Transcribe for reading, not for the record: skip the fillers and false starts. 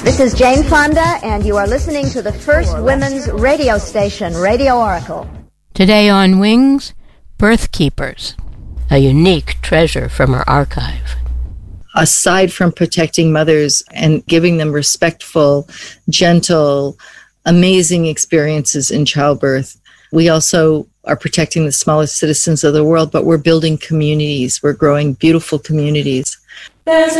This is Jane Fonda, and you are listening to the first women's radio station, Radio Oracle. Today on Wings, Birth Keepers, a unique treasure from our archive. Aside from protecting mothers and giving them respectful, gentle, amazing experiences in childbirth, we also are protecting the smallest citizens of the world, but we're building communities. We're growing beautiful communities. There's